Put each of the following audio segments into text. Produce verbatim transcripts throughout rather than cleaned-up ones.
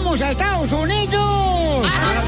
¡Vamos a Estados Unidos!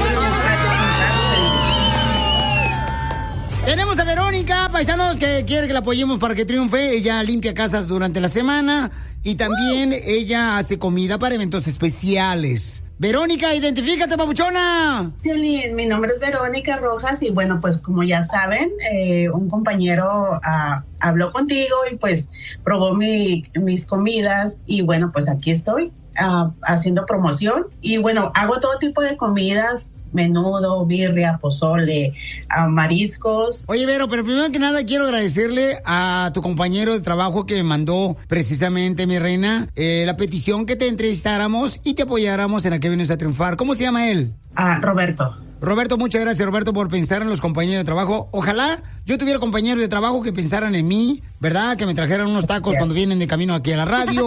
Tenemos a Verónica, paisanos, que quiere que la apoyemos para que triunfe. Ella limpia casas durante la semana y también ella hace comida para eventos especiales. Verónica, identifícate, papuchona. Piolín, mi nombre es Verónica Rojas y bueno, pues como ya saben, eh, un compañero uh, habló contigo y pues probó mi, mis comidas y bueno, pues aquí estoy. Uh, haciendo promoción y bueno, hago todo tipo de comidas, menudo, birria, pozole, uh, mariscos. Oye, Vero, pero primero que nada quiero agradecerle a tu compañero de trabajo que me mandó precisamente, mi reina, eh, la petición que te entrevistáramos y te apoyáramos en la que vienes a triunfar. ¿Cómo se llama él? Ah, uh, Roberto. Roberto, muchas gracias, Roberto, por pensar en los compañeros de trabajo. Ojalá yo tuviera compañeros de trabajo que pensaran en mí, ¿verdad? Que me trajeran unos tacos cuando vienen de camino aquí a la radio.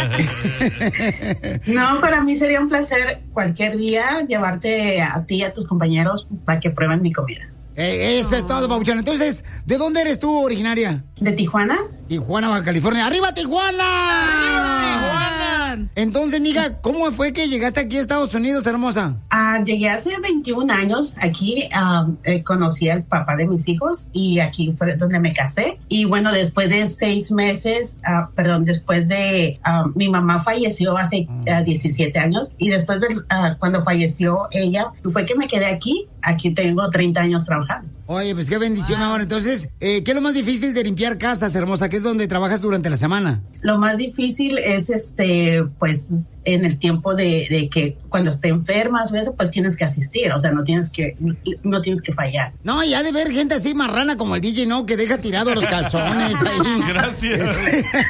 No, para mí sería un placer cualquier día llevarte a ti y a tus compañeros para que prueben mi comida. Eh, eso es todo, papuchón. Entonces, ¿de dónde eres tú originaria? ¿De Tijuana? Tijuana, Baja California. ¡Arriba, Tijuana! ¡Arriba, Tijuana! Entonces, mija, ¿cómo fue que llegaste aquí a Estados Unidos, hermosa? Uh, llegué hace veintiún años. Aquí uh, eh, conocí al papá de mis hijos y aquí fue donde me casé. Y bueno, después de seis meses, uh, perdón, después de... Uh, mi mamá falleció hace uh, diecisiete años y después de uh, cuando falleció ella, fue que me quedé aquí. Aquí tengo treinta años trabajando. Oye, pues qué bendición, wow. Mi amor. Entonces, eh, ¿qué es lo más difícil de limpiar casas, hermosa? ¿Qué es donde trabajas durante la semana? Lo más difícil es, este, pues, en el tiempo de, de que cuando te enfermas o eso, pues tienes que asistir. O sea, no tienes que, no tienes que fallar. No, y ha de ver gente así marrana como el D J, ¿no? Que deja tirado los calzones ahí. Gracias.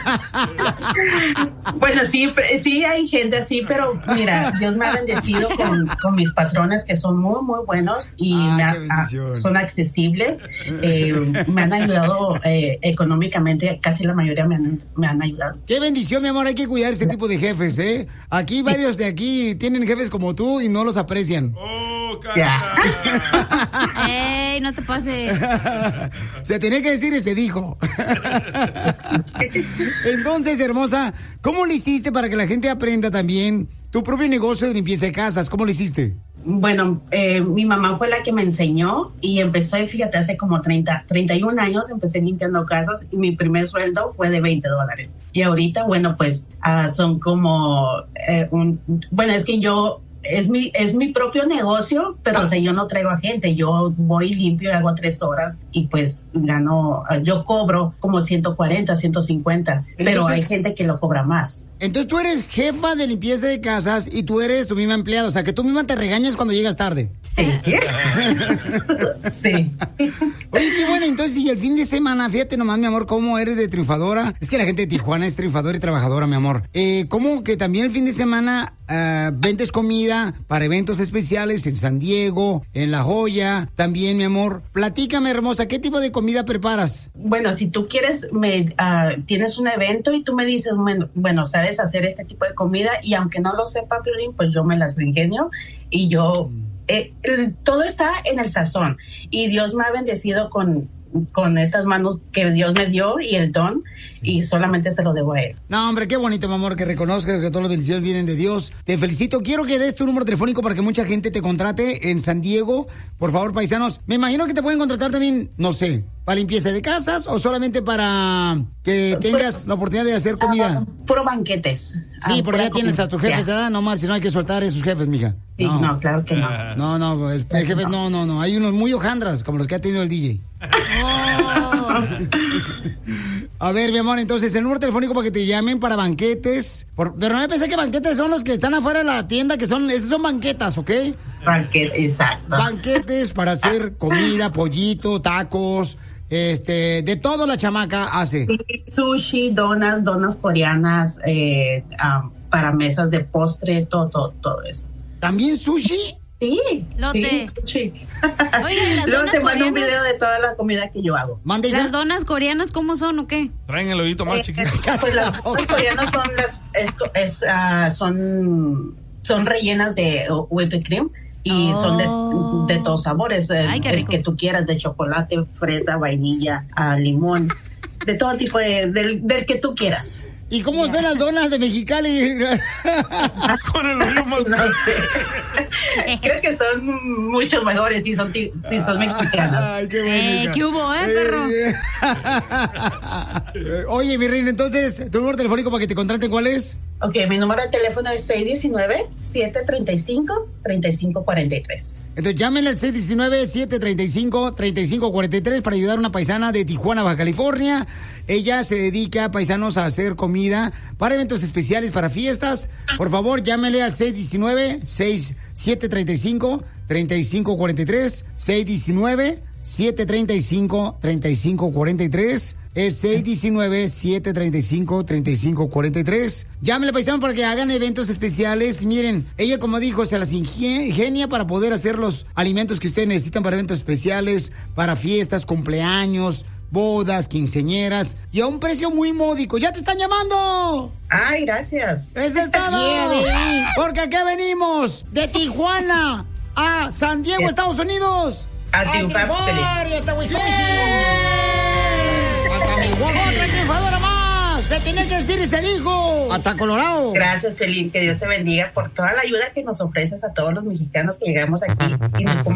Bueno, sí, sí hay gente así, pero mira, Dios me ha bendecido con, con mis patrones que son muy, muy buenos y ah, me ha, son accesibles. Eh, me han ayudado eh, económicamente, casi la mayoría me han, me han ayudado. Qué bendición, mi amor, hay que cuidar ese tipo de jefes, ¿eh? Aquí varios de aquí tienen jefes como tú y no los aprecian. ¡Oh, ¡Ey, no te pases! Se tenía que decir y se dijo. Entonces, hermosa, ¿cómo le hiciste para que la gente aprenda también tu propio negocio de limpieza de casas? ¿Cómo lo hiciste? Bueno, eh, mi mamá fue la que me enseñó y empezó, fíjate, hace como treinta, treinta y un años empecé limpiando casas y mi primer sueldo fue de veinte dólares. Y ahorita, bueno, pues uh, son como, eh, un, bueno, es que yo... Es mi, es mi propio negocio, pero o sea, yo no traigo a gente, yo voy limpio y hago tres horas y pues gano, yo cobro como ciento cuarenta, ciento cincuenta, entonces, pero hay gente que lo cobra más. Entonces tú eres jefa de limpieza de casas y tú eres tu misma empleada, o sea que tú misma te regañas cuando llegas tarde. Sí. Oye, qué bueno, entonces y el fin de semana, fíjate nomás, mi amor, cómo eres de triunfadora. Es que la gente de Tijuana es triunfadora y trabajadora, mi amor. Eh, ¿Cómo que también el fin de semana uh, vendes comida para eventos especiales en San Diego, en La Joya, también, mi amor? Platícame, hermosa, ¿qué tipo de comida preparas? Bueno, si tú quieres, me, uh, tienes un evento y tú me dices, bueno, bueno, sabes hacer este tipo de comida y aunque no lo sepa, Piolín, pues yo me las ingenio y yo... Mm. Eh, el, todo está en el sazón y Dios me ha bendecido con, con estas manos que Dios me dio y el don, sí. Y solamente se lo debo a él. No, hombre, qué bonito, mi amor, que reconozcas que todas las bendiciones vienen de Dios. Te felicito. Quiero que des tu número telefónico para que mucha gente te contrate en San Diego. Por favor, paisanos. Me imagino que te pueden contratar también, no sé, para limpieza de casas o solamente para que tengas la oportunidad de hacer comida. Uh, puro banquetes. Sí, uh, porque ya tienes a tus jefes, ¿verdad? No más, si no hay que soltar a esos jefes, mija. Sí, no, no claro que no. No, no, el, el jefe, no, no, no. Hay unos muy hojandras, como los que ha tenido el D J. Oh. A ver, mi amor, entonces, el número telefónico para que te llamen para banquetes. Por, pero no me pensé que banquetes son los que están afuera de la tienda, que son, esas son banquetas, ¿ok? Banquetes, exacto. Banquetes para hacer comida, pollito, tacos, este, de todo la chamaca hace. Sushi, donas, donas coreanas, eh, um, para mesas de postre, todo, todo, todo eso. ¿También sushi? Sí, Lote. sí, sushi. Oye, las Luego donas te mando coreanas, un video de toda la comida que yo hago. ¿Mande ¿Las donas coreanas cómo son o qué? Traen el oído más eh, chiquito. Pues las donas coreanas son las, es, es, uh, son, son rellenas de whipped cream. Y oh. son de, de todos sabores. Ay, el, el que tú quieras, de chocolate, fresa, vainilla, uh, limón. De todo tipo, de, del, del que tú quieras. ¿Y cómo yeah. son las donas de Mexicali? Con el hoyo más no sé. Creo que son mucho mejores si son, si son mexicanas. Ay, qué bueno. Eh, ¿Qué hubo, eh, perro? Oye, mi reina, entonces, ¿tu número telefónico para que te contraten cuál es? Ok, mi número de teléfono es seis uno nueve, siete tres cinco, tres cinco cuatro tres. Entonces llámenle al seis uno nueve, siete tres cinco, tres cinco cuatro tres para ayudar a una paisana de Tijuana, Baja California. Ella se dedica, paisanos, a hacer comida para eventos especiales, para fiestas. Por favor, llámenle al seis uno nueve, siete tres cinco, tres cinco cuatro tres, seis uno nueve, siete tres cinco, tres cinco cuatro tres. Es seis uno nueve, siete tres cinco, tres cinco cuatro tres. Llámenle, paisano, para que hagan eventos especiales. Miren, ella, como dijo, se las ingenia para poder hacer los alimentos que ustedes necesitan para eventos especiales, para fiestas, cumpleaños, bodas, quinceañeras, y a un precio muy módico. ¡Ya te están llamando! ¡Ay, gracias! ¡Eso es todo! Yeah, porque aquí venimos de Tijuana a San Diego, yeah. Estados Unidos. A triunfar, y hasta Wisconsin. ¡Otra triunfadora más! Se tenía que decir y se dijo. Hasta Colorado. Gracias, Pelín. Que Dios te bendiga por toda la ayuda que nos ofreces a todos los mexicanos que llegamos aquí y nos